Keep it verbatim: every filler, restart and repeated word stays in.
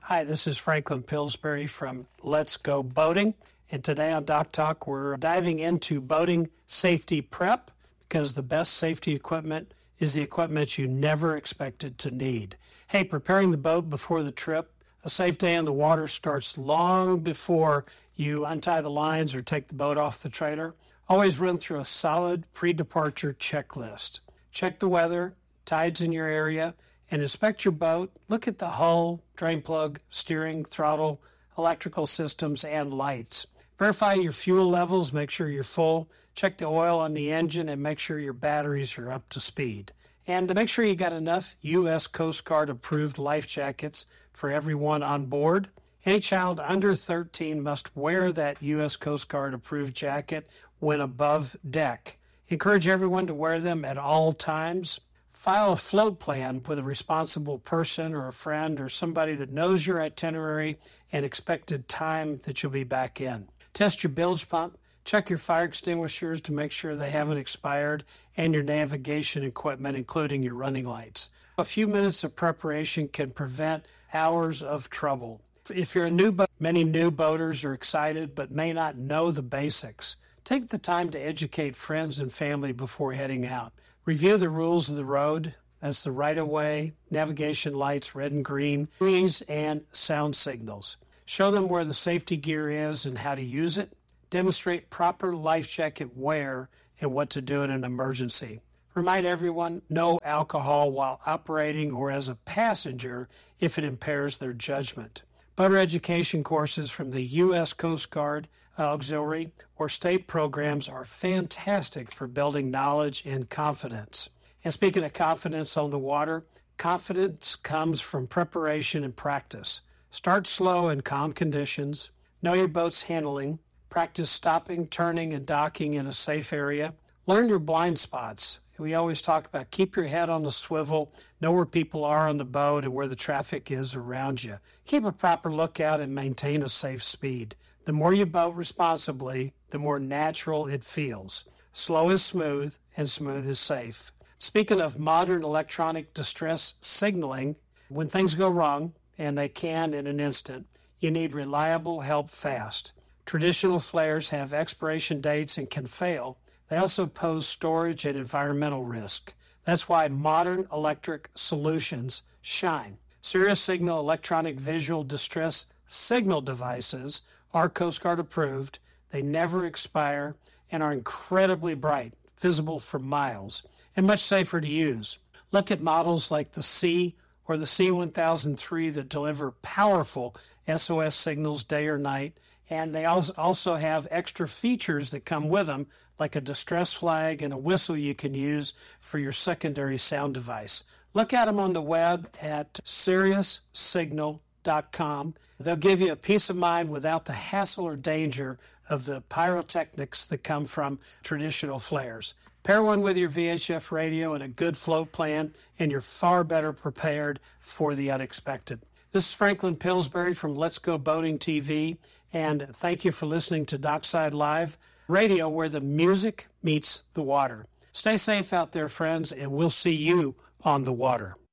Hi, this is Franklin Pillsbury from Let's Go Boating, and today on Dock Talk we're diving into boating safety prep, because the best safety equipment is the equipment you never expected to need. Hey, preparing the boat before the trip, a safe day on the water starts long before you untie the lines or take the boat off the trailer. Always run through a solid pre-departure checklist. Check the weather, tides in your area, and inspect your boat. Look at the hull, drain plug, steering, throttle, electrical systems, and lights. Verify your fuel levels, make sure you're full. Check the oil on the engine and make sure your batteries are up to speed. And to make sure you got enough U S Coast Guard approved life jackets for everyone on board. Any child under thirteen must wear that U S Coast Guard approved jacket when above deck. Encourage everyone to wear them at all times. File a float plan with a responsible person or a friend or somebody that knows your itinerary and expected time that you'll be back in. Test your bilge pump. Check your fire extinguishers to make sure they haven't expired, and your navigation equipment, including your running lights. A few minutes of preparation can prevent hours of trouble. If you're a new boat, many new boaters are excited but may not know the basics. Take the time to educate friends and family before heading out. Review the rules of the road. That's the right-of-way, navigation lights, red and green, trees, and sound signals. Show them where the safety gear is and how to use it. Demonstrate proper life jacket wear and what to do in an emergency. Remind everyone no alcohol while operating or as a passenger if it impairs their judgment. Boater education courses from the U S Coast Guard Auxiliary or state programs are fantastic for building knowledge and confidence. And speaking of confidence on the water, confidence comes from preparation and practice. Start slow in calm conditions. Know your boat's handling. Practice stopping, turning, and docking in a safe area. Learn your blind spots. We always talk about keep your head on the swivel, know where people are on the boat and where the traffic is around you. Keep a proper lookout and maintain a safe speed. The more you boat responsibly, the more natural it feels. Slow is smooth, and smooth is safe. Speaking of modern electronic distress signaling, when things go wrong, and they can in an instant, you need reliable help fast. Traditional flares have expiration dates and can fail. They also pose storage and environmental risk. That's why modern electric solutions shine. Sirius Signal electronic visual distress signal devices are Coast Guard approved. They never expire and are incredibly bright, visible for miles, and much safer to use. Look at models like the C or the C one thousand three that deliver powerful S O S signals day or night, and they also have extra features that come with them, like a distress flag and a whistle you can use for your secondary sound device. Look at them on the web at sirius signal dot com. They'll give you a peace of mind without the hassle or danger of the pyrotechnics that come from traditional flares. Pair one with your V H F radio and a good float plan, and you're far better prepared for the unexpected. This is Franklin Pillsbury from Let's Go Boating T V, and thank you for listening to Dockside Live Radio, where the music meets the water. Stay safe out there, friends, and we'll see you on the water.